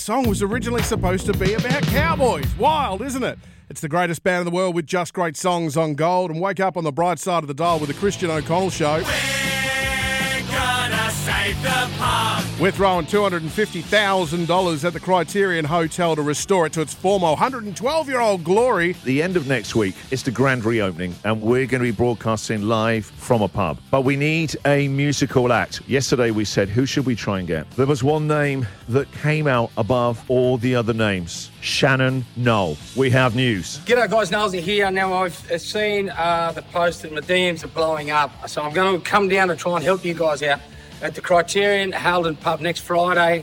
song was originally supposed to be about cowboys. Wild, isn't it? It's the greatest band in the world with just great songs on Gold. And wake up on the bright side of the dial with the Christian O'Connell Show. We're gonna save the pub. We're throwing $250,000 at the Criterion Hotel to restore it to its former 112-year-old glory. The end of next week is the grand reopening, and we're going to be broadcasting live from a pub. But we need a musical act. Yesterday we said, who should we try and get? There was one name that came out above all the other names. Shannon Noll. We have news. G'day guys, Nolsy here. Now I've seen the post and my DMs are blowing up, so I'm going to come down and try and help you guys out at the Criterion Halden pub next Friday.